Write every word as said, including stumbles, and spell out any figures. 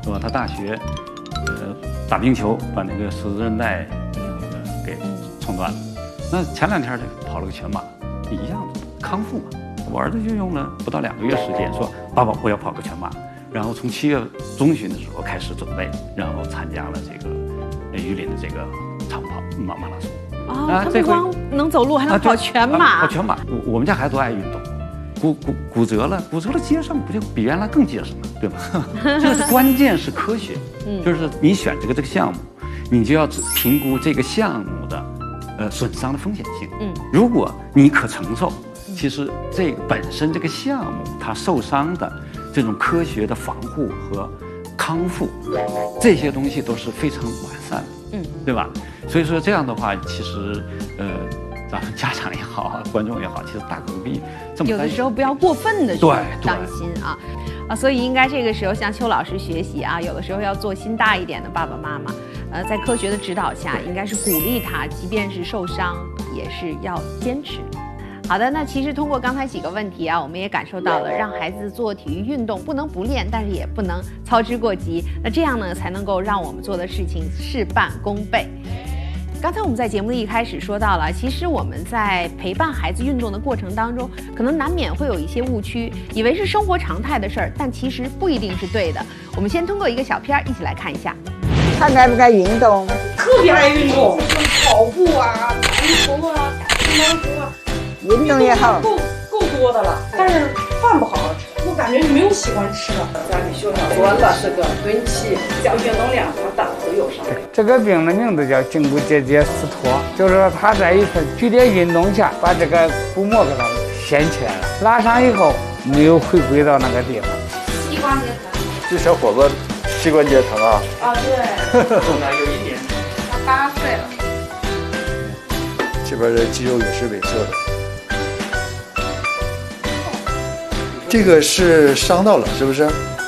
是吧？他大学呃打冰球把那个十字韧带那个给冲断了，那前两天他跑了个全马，一样的康复嘛。我儿子就用了不到两个月时间，说爸爸我要跑个全马，然后从七月中旬的时候开始准备，然后参加了这个榆林的这个长跑马马拉松。 哦，啊、他不光能走路，还能跑全马。 啊、跑全马，我我们家孩子都爱运动。骨骨骨折了，骨折了接上不就比原来更结实了，对吧？就是关键是科学，嗯，就是你选这个这个项目，你就要评估这个项目的呃损伤的风险性。嗯，如果你可承受，其实这个本身这个项目它受伤的这种科学的防护和康复，这些东西都是非常完善的，嗯，对吧？所以说这样的话，其实呃。咱们家长也好，观众也好，其实大可不必这么担心。 有的时候不要过分的去当心啊，啊，所以应该这个时候向邱老师学习啊。有的时候要做心大一点的爸爸妈妈，呃，在科学的指导下，应该是鼓励他，即便是受伤，也是要坚持。好的，那其实通过刚才几个问题啊，我们也感受到了，让孩子做体育运动不能不练，但是也不能操之过急。那这样呢，才能够让我们做的事情事半功倍。刚才我们在节目的一开始说到了，其实我们在陪伴孩子运动的过程当中，可能难免会有一些误区，以为是生活常态的事儿，但其实不一定是对的。我们先通过一个小片一起来看一下。 他爱不爱运动？ 特别爱运动，跑步啊、打篮球啊、打乒乓球啊， 运动也好， 够够多的了。但是饭不好好吃，我感觉你没有喜欢吃的。家里学校主要是个蹲起，叫运动量和胆子有伤。 这个病的名字叫胫骨结节撕脱，就是说他在一次剧烈运动下把这个骨膜给它掀起来了，拉伤以后没有回归到那个地方。 膝关节疼， 这小伙子膝关节疼啊？ 啊，对， 有一点。 他八岁了， 这边的肌肉也是萎缩的。这个是伤到了，是不是？